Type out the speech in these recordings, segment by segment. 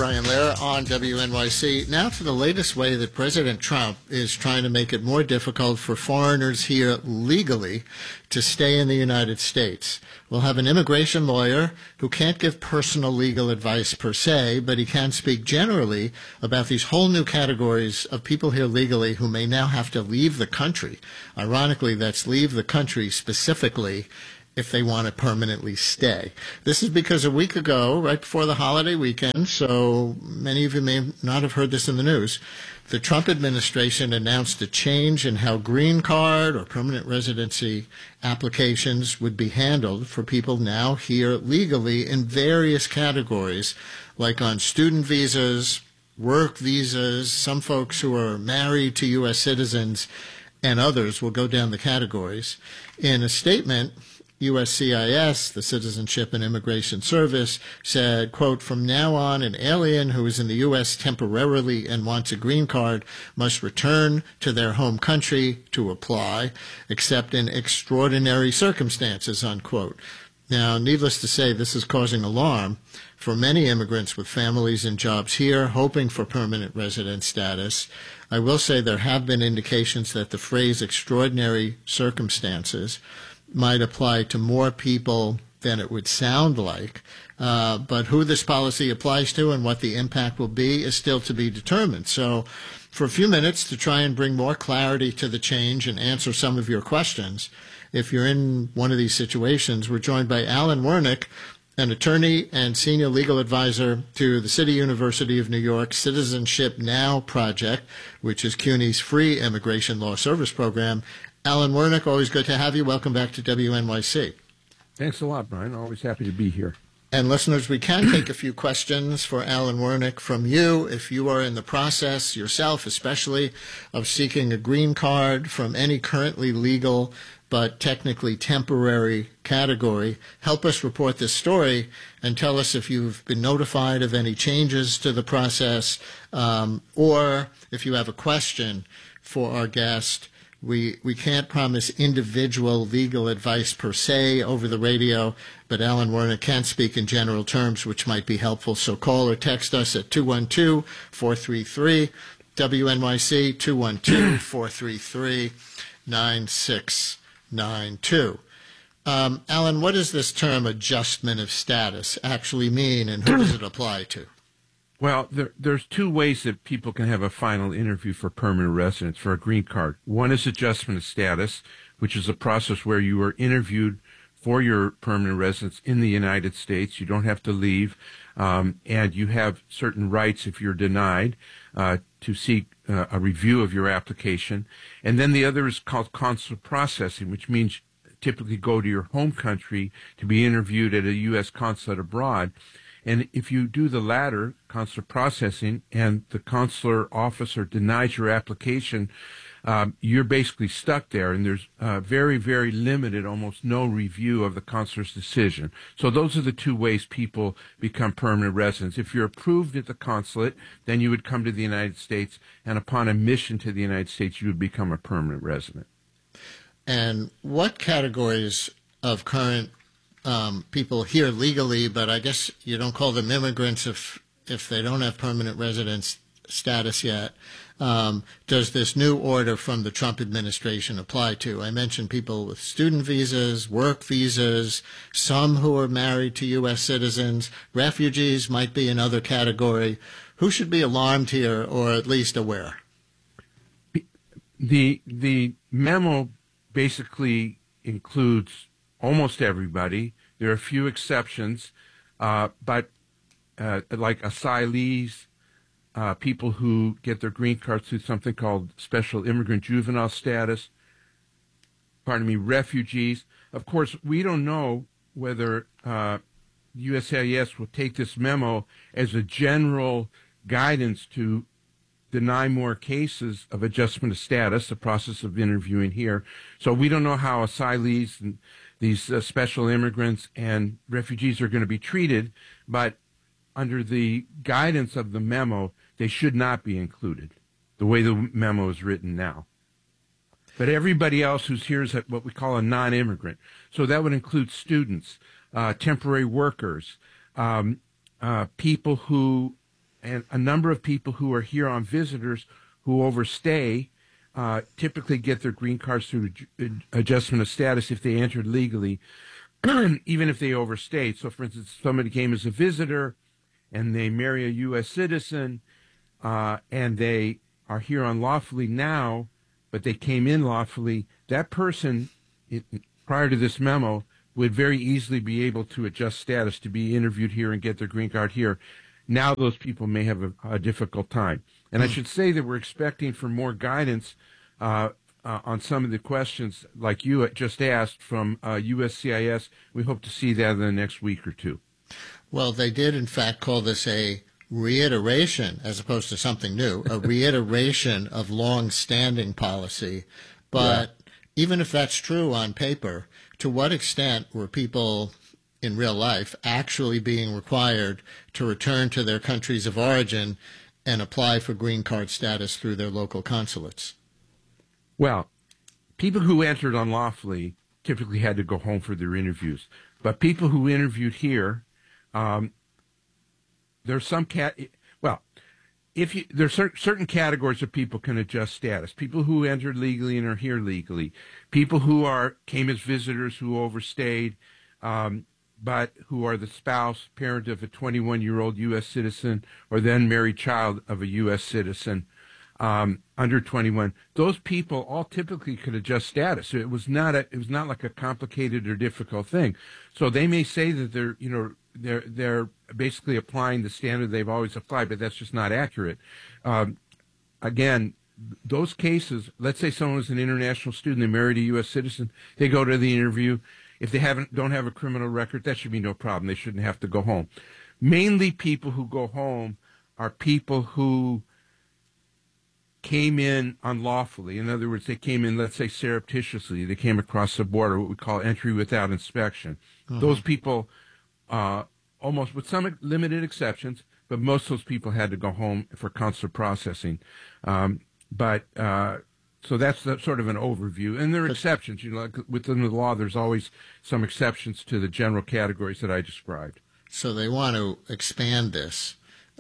Brian Lehrer on WNYC. Now to the latest way that President Trump is trying to make it more difficult for foreigners here legally to stay in the United States. We'll have an immigration lawyer who can't give personal legal advice per se, but he can speak generally about these whole new categories of people here legally who may now have to leave the country. Ironically, that's leave the country specifically if they want to permanently stay. This is because a week ago, right before the holiday weekend, so many of you may not have heard this in the news, the Trump administration announced a change in how green card or permanent residency applications would be handled for people now here legally in various categories, like on student visas, work visas, some folks who are married to U.S. citizens, and others will go down the categories. In a statement, USCIS, the Citizenship and Immigration Service, said, quote, "From now on, an alien who is in the U.S. temporarily and wants a green card must return to their home country to apply, except in extraordinary circumstances," unquote. Now, needless to say, this is causing alarm for many immigrants with families and jobs here hoping for permanent resident status. I will say there have been indications that the phrase extraordinary circumstances might apply to more people than it would sound like. But who this policy applies to and what the impact will be is still to be determined. So for a few minutes to try and bring more clarity to the change and answer some of your questions, if you're in one of these situations, we're joined by Alan Wernick, an attorney and senior legal advisor to the City University of New York Citizenship Now project, which is CUNY's free immigration law service program. Alan Wernick, always good to have you. Welcome back to WNYC. Thanks a lot, Brian. Always happy to be here. And listeners, we can take a few questions for Alan Wernick from you. If you are in the process yourself, especially of seeking a green card from any currently legal but technically temporary category, help us report this story and tell us if you've been notified of any changes to the process, or if you have a question for our guest. We can't promise individual legal advice per se over the radio, but Alan Wernick can speak in general terms, which might be helpful. So call or text us at 212-433-WNYC, 212-433-9692. Alan, what does this term adjustment of status actually mean, and who does it apply to? Well, there's two ways that people can have a final interview for permanent residence for a green card. One is adjustment of status, which is a process where you are interviewed for your permanent residence in the United States. You don't have to leave, and you have certain rights if you're denied to seek a review of your application. And then the other is called consular processing, which means typically go to your home country to be interviewed at a U.S. consulate abroad. And if you do the latter, consular processing, and the consular officer denies your application, you're basically stuck there, and there's very, very limited, almost no review of the consular's decision. So those are the two ways people become permanent residents. If you're approved at the consulate, then you would come to the United States, and upon admission to the United States, you would become a permanent resident. And what categories of current people here legally, but I guess you don't call them immigrants if they don't have permanent residence status yet, does this new order from the Trump administration apply to? I mentioned people with student visas, work visas, some who are married to U.S. citizens, refugees might be another category. Who should be alarmed here, or at least aware? The memo basically includes almost everybody. There are a few exceptions, but like asylees, people who get their green cards through something called special immigrant juvenile status, refugees. Of course, we don't know whether USCIS will take this memo as a general guidance to deny more cases of adjustment of status, the process of interviewing here. So we don't know how asylees and these special immigrants and refugees are going to be treated, but under the guidance of the memo, they should not be included, the way the memo is written now. But everybody else who's here is what we call a non-immigrant. So that would include students, temporary workers, people who and a number of people who are here on visitors who overstay typically get their green cards through adjustment of status if they entered legally, even if they overstayed. So, for instance, somebody came as a visitor and they marry a U.S. citizen and they are here unlawfully now, but they came in lawfully, that person, prior to this memo, would very easily be able to adjust status to be interviewed here and get their green card here. Now those people may have a difficult time. And I should say that we're expecting for more guidance on some of the questions like you just asked from USCIS. We hope to see that in the next week or two. Well, they did, in fact, call this a reiteration, as opposed to something new, a reiteration of long-standing policy. But even if that's true on paper, to what extent were people in real life actually being required to return to their countries of origin and apply for green card status through their local consulates? Well, people who entered unlawfully typically had to go home for their interviews. But people who interviewed here, there's some there's certain categories of people can adjust status. People who entered legally and are here legally. People who came as visitors who overstayed, but who are the spouse, parent of a 21-year-old U.S. citizen or then married child of a U.S. citizen under 21. Those people all typically could adjust status. So it was not like a complicated or difficult thing. So they may say that they're basically applying the standard they've always applied, but that's just not accurate. Again, those cases, let's say someone was an international student, they married a U.S. citizen, they go to the interview. If they don't have a criminal record, that should be no problem. They shouldn't have to go home. Mainly people who go home are people who came in unlawfully. In other words, they came in, let's say, surreptitiously. They came across the border, what we call entry without inspection. Those people, almost with some limited exceptions, but most of those people had to go home for consular processing. So that's sort of an overview. And there are exceptions. Like within the law, there's always some exceptions to the general categories that I described. So they want to expand this,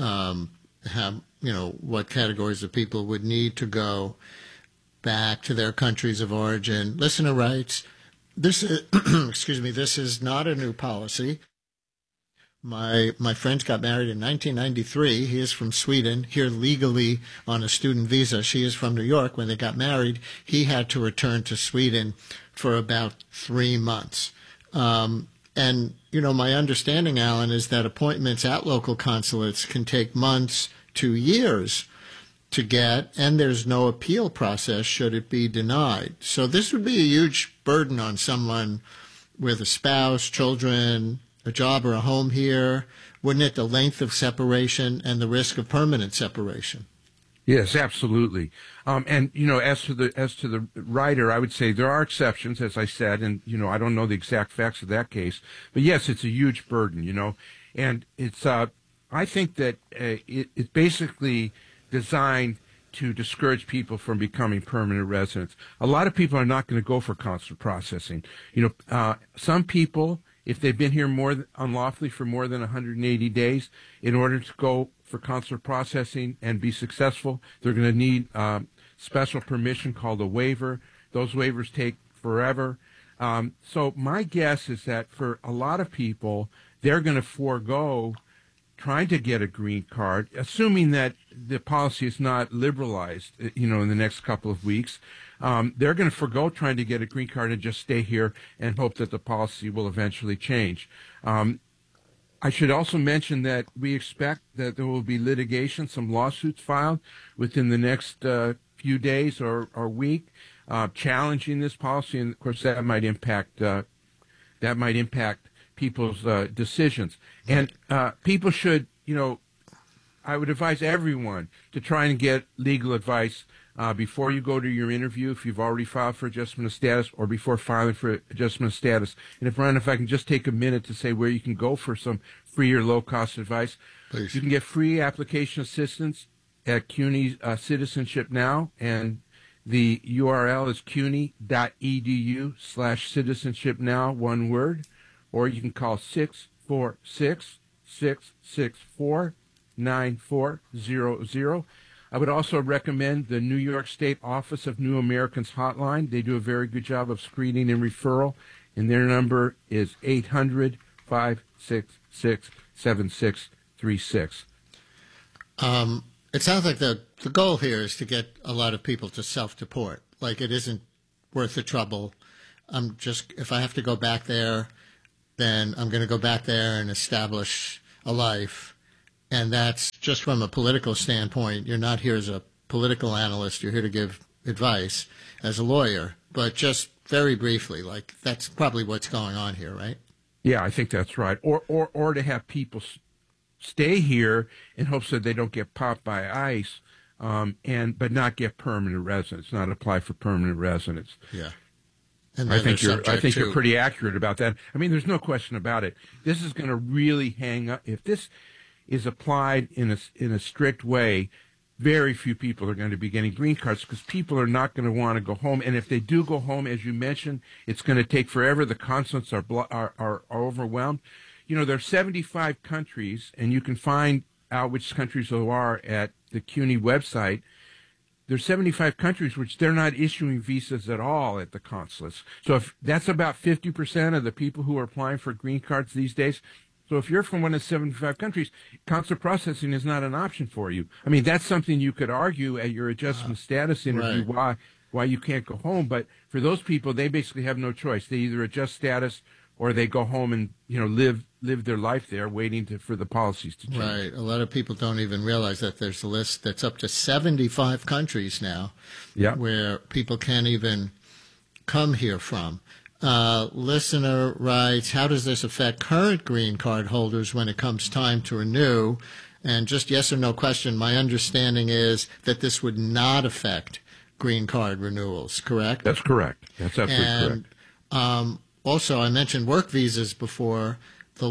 what categories of people would need to go back to their countries of origin. Listener writes, this is, this is not a new policy. My friend got married in 1993. He is from Sweden, here legally on a student visa. She is from New York. When they got married, he had to return to Sweden for about 3 months. And, my understanding, Alan, is that appointments at local consulates can take months to years to get, and there's no appeal process should it be denied. So this would be a huge burden on someone with a spouse, children, a job or a home here, wouldn't it? The length of separation and the risk of permanent separation. Yes, absolutely. And as to the writer, I would say there are exceptions, as I said, and I don't know the exact facts of that case, but yes, it's a huge burden. And it's I think that it's basically designed to discourage people from becoming permanent residents. A lot of people are not going to go for consular processing. Some people, if they've been here unlawfully for more than 180 days, in order to go for consular processing and be successful, they're going to need special permission called a waiver. Those waivers take forever. So my guess is that for a lot of people, they're going to forego trying to get a green card, assuming that the policy is not liberalized, in the next couple of weeks. They're going to forego trying to get a green card and just stay here and hope that the policy will eventually change. I should also mention that we expect that there will be litigation, some lawsuits filed within the next few days or week, challenging this policy, and of course that might impact people's decisions. And people should, I would advise everyone to try and get legal advice before you go to your interview, if you've already filed for adjustment of status, or before filing for adjustment of status. And if I can just take a minute to say where you can go for some free or low-cost advice. Please. You can get free application assistance at CUNY Citizenship Now, and the URL is cuny.edu/citizenshipnow, one word, or you can call 646-664 888-866-9400. I would also recommend the New York State Office of New Americans Hotline. They do a very good job of screening and referral, and their number is 800-566-7636. It sounds like the goal here is to get a lot of people to self-deport. Like, it isn't worth the trouble. If I have to go back there, then I'm going to go back there and establish a life. And that's just from a political standpoint. You're not here as a political analyst. You're here to give advice as a lawyer. But just very briefly, like, that's probably what's going on here, right? Yeah, I think that's right. Or to have people stay here in hopes that they don't get popped by ICE, but not get permanent residence, not apply for permanent residence. Yeah. And I think you're pretty accurate about that. I mean, there's no question about it. This is going to really hang up. If this is applied in a strict way, very few people are going to be getting green cards because people are not going to want to go home. And if they do go home, as you mentioned, it's going to take forever. The consulates are overwhelmed. You know, there are 75 countries, and you can find out which countries there are at the CUNY website. There's 75 countries which they're not issuing visas at all at the consulates. So if that's about 50% of the people who are applying for green cards these days. So if you're from one of the 75 countries, consular processing is not an option for you. I mean, that's something you could argue at your adjustment status interview, right, why you can't go home. But for those people, they basically have no choice. They either adjust status or they go home and, you know, live their life there waiting for the policies to change. Right. A lot of people don't even realize that there's a list that's up to 75 countries now where people can't even come here from. Listener writes, how does this affect current green card holders when it comes time to renew? And just yes or no question, my understanding is that this would not affect green card renewals, correct? That's correct. That's absolutely correct. Also, I mentioned work visas before. The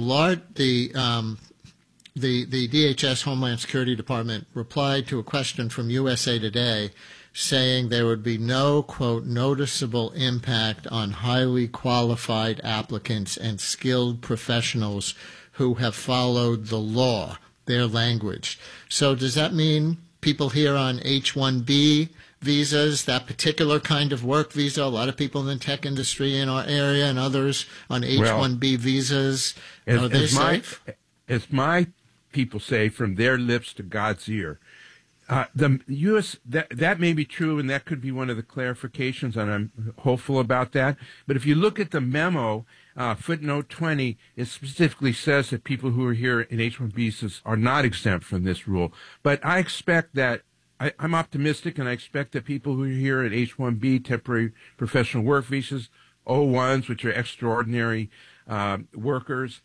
DHS Homeland Security Department replied to a question from USA Today saying there would be no, quote, noticeable impact on highly qualified applicants and skilled professionals who have followed the law, their language. So does that mean people here on H-1B visas, that particular kind of work visa, a lot of people in the tech industry in our area and others on H-1B visas, are they safe? As my people say, from their lips to God's ear, the U.S., that may be true, and that could be one of the clarifications, and I'm hopeful about that. But if you look at the memo, footnote 20, it specifically says that people who are here in H-1B visas are not exempt from this rule. But I expect that I'm optimistic, and I expect that people who are here at H-1B, temporary professional work visas, O-1s, which are extraordinary workers,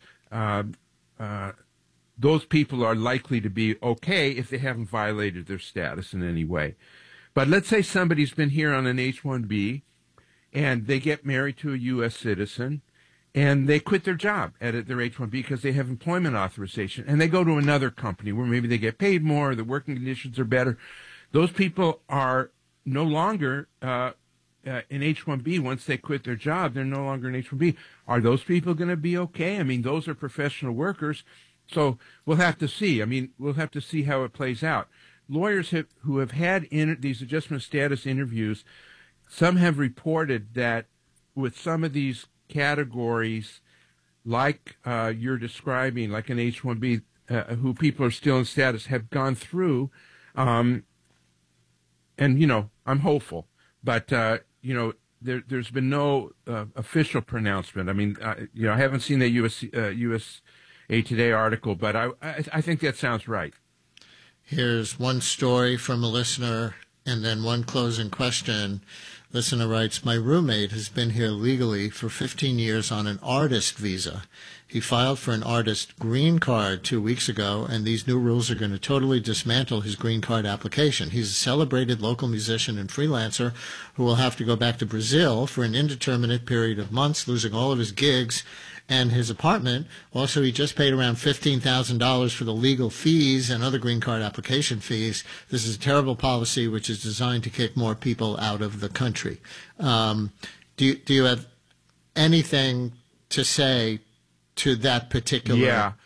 those people are likely to be okay if they haven't violated their status in any way. But let's say somebody's been here on an H-1B, and they get married to a U.S. citizen, and they quit their job at their H-1B because they have employment authorization, and they go to another company where maybe they get paid more, the working conditions are better. Those people are no longer in H-1B. Once they quit their job, they're no longer in H-1B. Are those people going to be okay? I mean, those are professional workers, so we'll have to see. I mean, we'll have to see how it plays out. Lawyers who have had these adjustment status interviews, some have reported that with some of these categories, like you're describing, like an H-1B, who people are still in status, have gone through, and, you know, I'm hopeful. But, you know, there's been no official pronouncement. I mean, you know, I haven't seen the USA Today article, but I think that sounds right. Here's one story from a listener and then one closing question. Listener writes, my roommate has been here legally for 15 years on an artist visa. He filed for an artist green card 2 weeks ago, and these new rules are going to totally dismantle his green card application. He's a celebrated local musician and freelancer who will have to go back to Brazil for an indeterminate period of months, losing all of his gigs and his apartment. Also, he just paid around $15,000 for the legal fees and other green card application fees. This is a terrible policy which is designed to kick more people out of the country. Do you have anything to say to that particular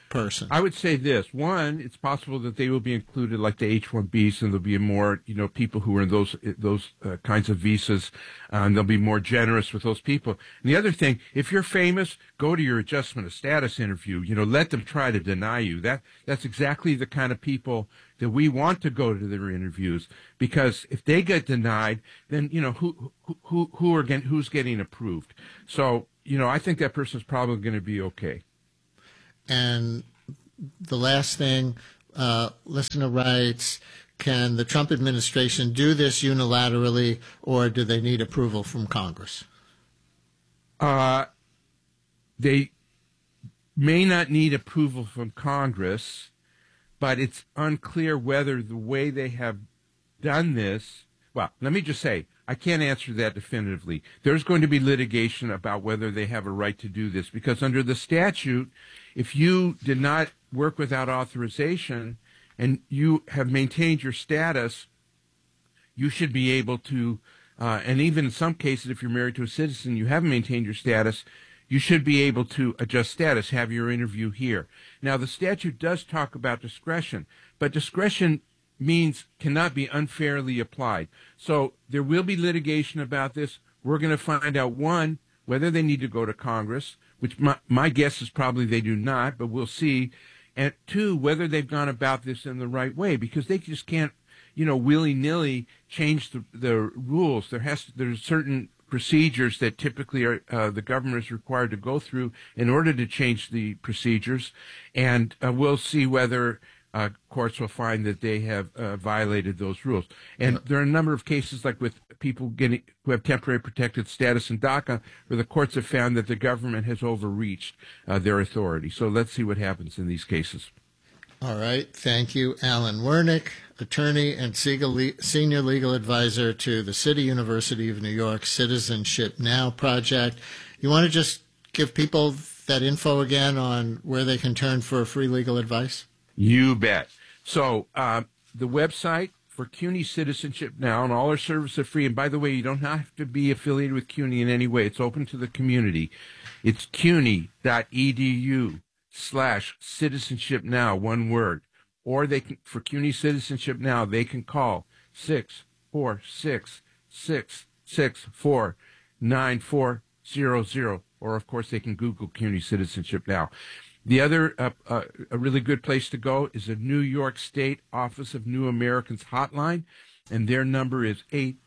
person? I would say this. One, it's possible that they will be included like the H-1Bs, and there'll be more, people who are in those kinds of visas, and they'll be more generous with those people. And the other thing, if you're famous, go to your adjustment of status interview. Let them try to deny you. That's exactly the kind of people that we want to go to their interviews, because if they get denied, then who's getting approved? So I think that person's probably going to be okay. And the last thing, listener writes, can the Trump administration do this unilaterally, or do they need approval from Congress? They may not need approval from Congress, but it's unclear whether the way they have done this, well, let me just say, I can't answer that definitively. There's going to be litigation about whether they have a right to do this, because under the statute, if you did not work without authorization and you have maintained your status, you should be able to, and even in some cases, if you're married to a citizen, you haven't maintained your status, you should be able to adjust status, have your interview here. Now, the statute does talk about discretion, but discretion cannot be unfairly applied. So there will be litigation about this. We're going to find out, one, whether they need to go to Congress, which my guess is probably they do not, but we'll see. And two, whether they've gone about this in the right way, because they just can't, willy-nilly change the rules. There's certain procedures that typically the government is required to go through in order to change the procedures, and we'll see whether courts will find that they have violated those rules. And there are a number of cases, like with people who have temporary protected status in DACA, where the courts have found that the government has overreached their authority. So let's see what happens in these cases. All right. Thank you, Alan Wernick, attorney and senior legal advisor to the City University of New York Citizenship Now project. You want to just give people that info again on where they can turn for free legal advice? You bet. So the website for CUNY Citizenship Now, and all our services are free. And by the way, you don't have to be affiliated with CUNY in any way. It's open to the community. It's cuny.edu/citizenship now, one word. Or for CUNY Citizenship Now, they can call 646-664-9400. Or, of course, they can Google CUNY Citizenship Now. The other, a really good place to go is the New York State Office of New Americans Hotline, and their number is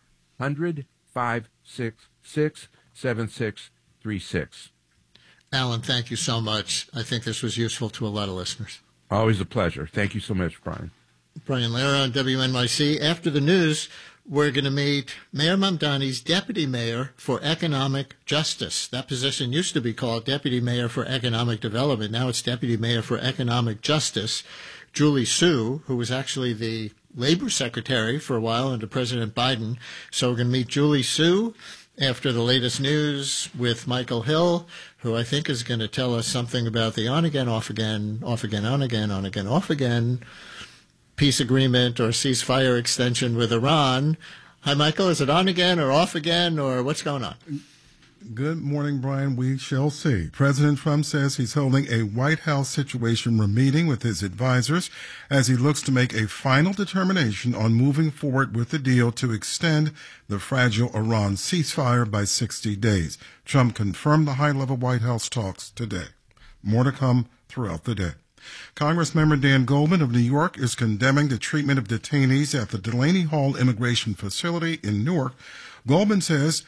800-566-7636. Alan, thank you so much. I think this was useful to a lot of listeners. Always a pleasure. Thank you so much, Brian. Brian Lehrer on WNYC. After the news, we're going to meet Mayor Mamdani's deputy mayor for economic justice. That position used to be called deputy mayor for economic development. Now it's deputy mayor for economic justice. Julie Su, who was actually the labor secretary for a while under President Biden. So we're going to meet Julie Su after the latest news with Michael Hill, who I think is going to tell us something about the on-again, off-again, off-again, on-again, on-again, off-again peace agreement or ceasefire extension with Iran. Hi, Michael. Is it on again or off again, or what's going on? Good morning, Brian. We shall see. President Trump says he's holding a White House Situation Room meeting with his advisors as he looks to make a final determination on moving forward with the deal to extend the fragile Iran ceasefire by 60 days. Trump confirmed the high-level White House talks today. More to come throughout the day. Congressmember Dan Goldman of New York is condemning the treatment of detainees at the Delaney Hall Immigration Facility in Newark. Goldman says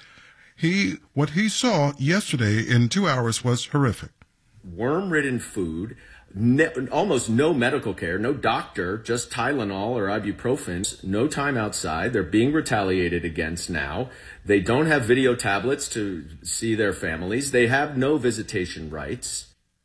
what he saw yesterday in 2 hours was horrific. Worm-ridden food, almost no medical care, no doctor, just Tylenol or ibuprofen, no time outside. They're being retaliated against now. They don't have video tablets to see their families. They have no visitation rights.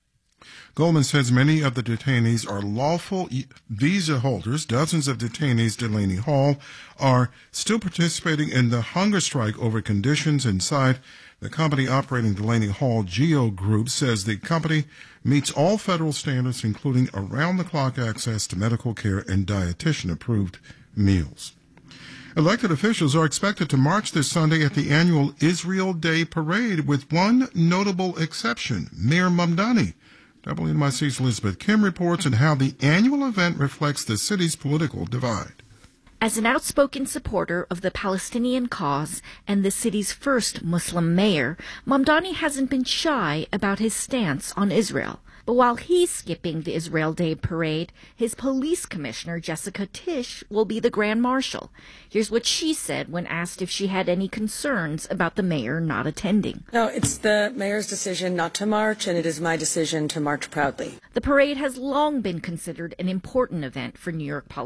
Goldman says many of the detainees are lawful visa holders. Dozens of detainees at Delaney Hall are still participating in the hunger strike over conditions inside. The company operating Delaney Hall, Geo Group, says the company meets all federal standards, including around-the-clock access to medical care and dietitian-approved meals. Elected officials are expected to march this Sunday at the annual Israel Day Parade, with one notable exception. Mayor Mamdani WNYC's Elizabeth Kim reports on how the annual event reflects the city's political divide. As an outspoken supporter of the Palestinian cause and the city's first Muslim mayor, Mamdani hasn't been shy about his stance on Israel. But while he's skipping the Israel Day parade, his police commissioner, Jessica Tisch, will be the grand marshal. Here's what she said when asked if she had any concerns about the mayor not attending. No, it's the mayor's decision not to march, and it is my decision to march proudly. The parade has long been considered an important event for New York politics.